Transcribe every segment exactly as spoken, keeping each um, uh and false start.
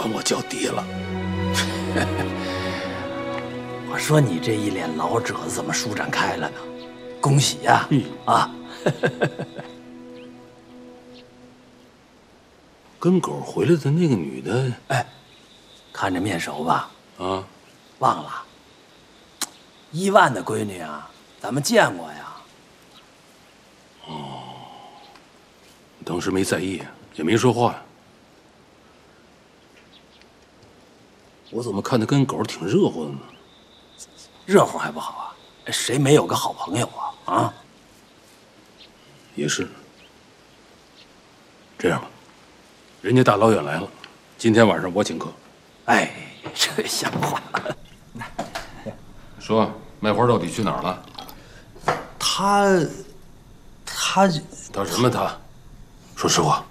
跟我叫爹了。 我说你这一脸老褶子怎么舒展开了呢？恭喜呀！嗯啊， 跟狗回来的那个女的， 哎，看着面熟吧？ 啊， 忘了，伊万的闺女啊，咱们见过呀。 哦，当时没在意，也没说话呀。我怎么看他跟狗挺热乎的呢？ 热乎还不好啊？谁没有个好朋友啊？啊， 也是。这样吧，人家大老远来了，今天晚上我请客。 哎，这像话。 说，卖花到底去哪儿了？ 他，他， 他什么他？说实话。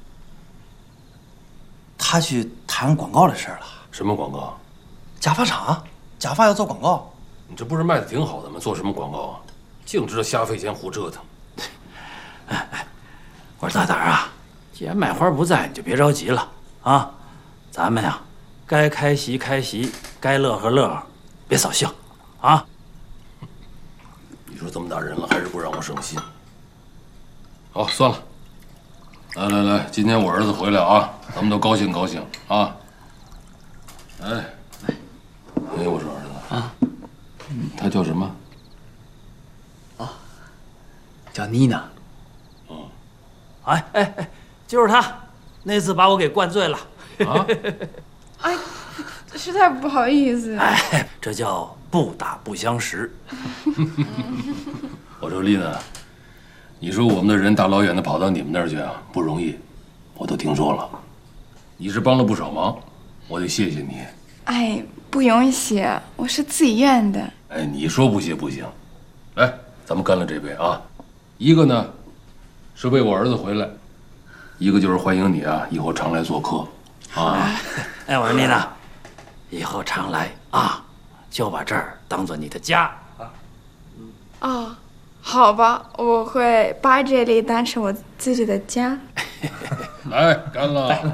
他去谈广告的事儿了。 什么广告？ 假发厂，假发要做广告。 你这不是卖的挺好的吗？做什么广告啊？净知道瞎费钱胡折腾。 哎哎，我说大胆啊，既然卖花不在，你就别着急了啊。咱们呀，该开席开席，该乐呵乐呵，别扫兴啊。 你说这么大人了，还是不让我省心。好，算了。来来来，今天我儿子回来啊，咱们都高兴高兴啊。哎，哎，我说儿子啊，他叫什么？ 哦，叫妮娜。 哦， 哎哎哎，就是他，那次把我给灌醉了。 啊？ 哎，实在不好意思。 哎，这叫不打不相识。 我说丽娜，你说我们的人大老远的跑到你们那儿去啊，不容易，我都听说了。你是帮了不少忙，我得谢谢你。 哎，不用谢，我是自愿的。 哎，你说不谢不行。来，咱们干了这杯啊！一个呢，是为我儿子回来；一个就是欢迎你啊，以后常来做客。啊！ 哎，我说妮娜，以后常来啊，就把这儿当做你的家啊。 哦，好吧，我会把这里当成我自己的家。 来，干了！